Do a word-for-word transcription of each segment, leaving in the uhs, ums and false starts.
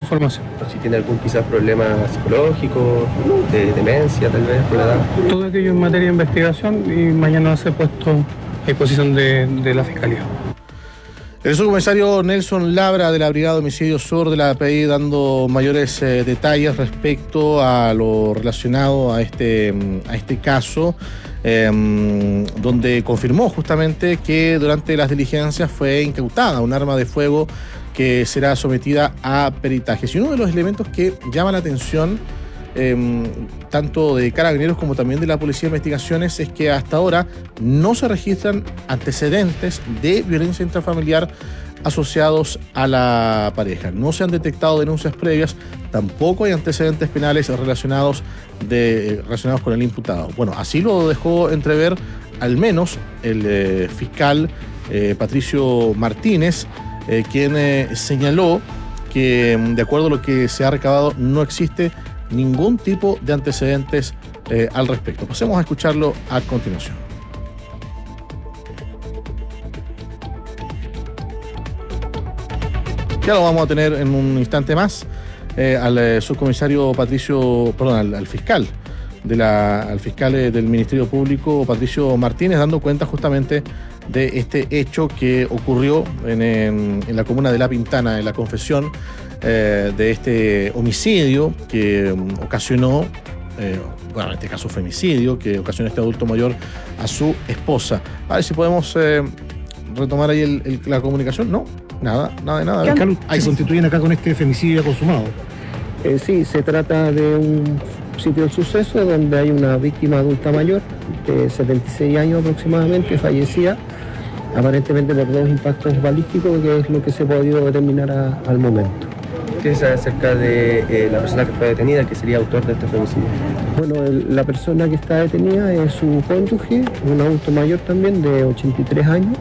información. Si tiene algún quizás problema psicológico, de demencia tal vez por la edad. Todo aquello en materia de investigación y mañana va a ser puesto a disposición de, de la Fiscalía. El subcomisario Nelson Labra de la Brigada de Homicidio Sur de la A P I dando mayores eh, detalles respecto a lo relacionado a este, a este caso, eh, donde confirmó justamente que durante las diligencias fue incautada un arma de fuego que será sometida a peritajes. Y uno de los elementos que llama la atención Eh, tanto de Carabineros como también de la Policía de Investigaciones es que hasta ahora no se registran antecedentes de violencia intrafamiliar asociados a la pareja. No se han detectado denuncias previas, tampoco hay antecedentes penales relacionados, de, relacionados con el imputado. Bueno, así lo dejó entrever al menos el eh, fiscal eh, Patricio Martínez, eh, quien eh, señaló que de acuerdo a lo que se ha recabado no existe ningún tipo de antecedentes eh, al respecto. Pasemos a escucharlo a continuación. Ya lo vamos a tener en un instante más eh, al eh, subcomisario Patricio, perdón, al, al fiscal de la, al fiscal eh, del Ministerio Público, Patricio Martínez, dando cuenta justamente de este hecho que ocurrió en, en, en la comuna de La Pintana, en la confesión eh, de este homicidio que um, ocasionó, eh, bueno, en este caso femicidio, que ocasionó este adulto mayor a su esposa. A ver si podemos eh, retomar ahí el, el, la comunicación. No, nada, nada de nada. Fiscal, se constituyen acá con este femicidio consumado. Eh, sí, se trata de un sitio del suceso donde hay una víctima adulta mayor de setenta y seis años aproximadamente, fallecida aparentemente por dos impactos balísticos, que es lo que se ha podido determinar a, al momento. ¿Qué se sabe acerca de eh, la persona que fue detenida, que sería autor de este femicidio? Bueno, el, la persona que está detenida es su cónyuge, un adulto mayor también de ochenta y tres años,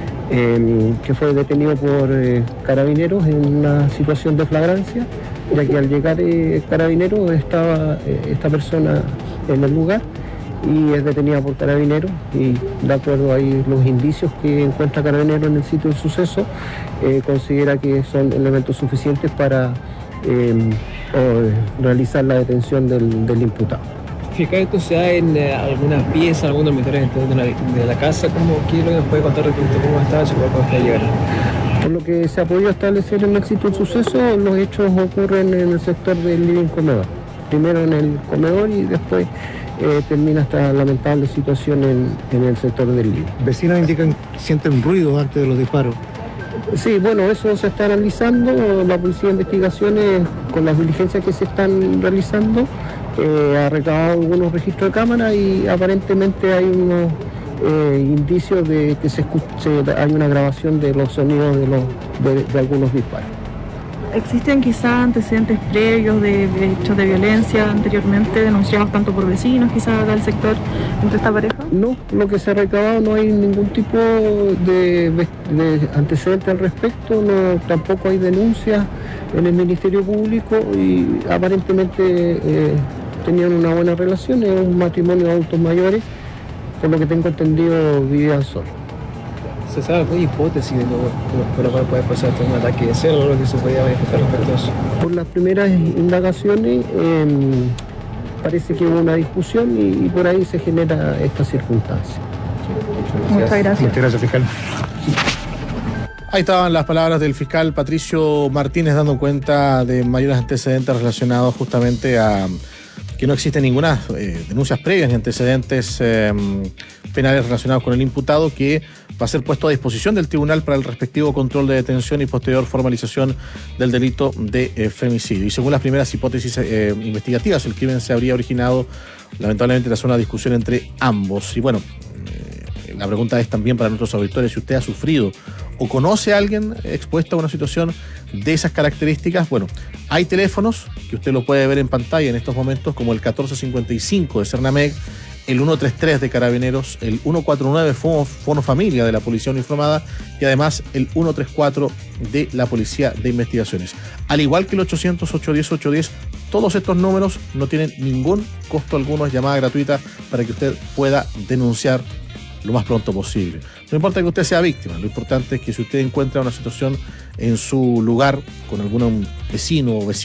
eh, que fue detenido por eh, Carabineros en una situación de flagrancia, ya que al llegar eh, Carabineros estaba eh, esta persona en el lugar y es detenida por Carabineros, y de acuerdo a los indicios que encuentra Carabineros en el sitio del suceso, eh, considera que son elementos suficientes para eh, realizar la detención del, del imputado. Fiscal, ¿esto se da en eh, algunas piezas, algunos dormitorios de la, de la casa? ¿Cómo, ¿Qué es lo que nos puede contar respecto a cómo estaba ese cuerpo hasta llegar? Por lo que se ha podido establecer en el sitio del suceso, los hechos ocurren en el sector del living comedor. Primero en el comedor y después eh, termina esta lamentable situación en, en el sector del living. Vecinos indican que sienten ruido antes de los disparos. Sí, bueno, eso se está analizando. La Policía de Investigaciones, con las diligencias que se están realizando, eh, ha recabado algunos registros de cámara y aparentemente hay unos eh, indicios de que se escuche, hay una grabación de los sonidos de, los, de, de algunos disparos. ¿Existen quizás antecedentes previos de, de hechos de violencia anteriormente denunciados tanto por vecinos quizás del sector entre esta pareja? No, lo que se ha recabado no hay ningún tipo de, de antecedente al respecto, no, tampoco hay denuncias en el Ministerio Público y aparentemente eh, tenían una buena relación, es un matrimonio de adultos mayores, por lo que tengo entendido vivían solos. ¿Se sabe alguna hipótesis de lo, por la cual puede pasar un ataque de celo o lo que se podía manifestar respecto a eso? Por las primeras indagaciones eh, parece que hubo una discusión y, y por ahí se genera esta circunstancia. Muchas gracias. Muchas gracias, fiscal. Ahí estaban las palabras del fiscal Patricio Martínez dando cuenta de mayores antecedentes relacionados justamente a que no existen ninguna eh, denuncias previas ni antecedentes eh, penales relacionados con el imputado, que va a ser puesto a disposición del tribunal para el respectivo control de detención y posterior formalización del delito de eh, femicidio. Y según las primeras hipótesis eh, investigativas, el crimen se habría originado lamentablemente tras una discusión entre ambos. Y bueno, eh, la pregunta es también para nuestros auditores, si usted ha sufrido o conoce a alguien expuesto a una situación de esas características. Bueno, hay teléfonos que usted lo puede ver en pantalla en estos momentos, como el catorce cincuenta y cinco de Cernamec, el ciento treinta y tres de Carabineros, el ciento cuarenta y nueve Fono, Fono Familia de la Policía Uniformada y además el ciento treinta y cuatro de la Policía de Investigaciones. Al igual que el ochocientos, ochocientos diez, ochocientos diez, todos estos números no tienen ningún costo alguno, es llamada gratuita para que usted pueda denunciar lo más pronto posible. No importa que usted sea víctima, lo importante es que si usted encuentra una situación en su lugar con algún vecino o vecino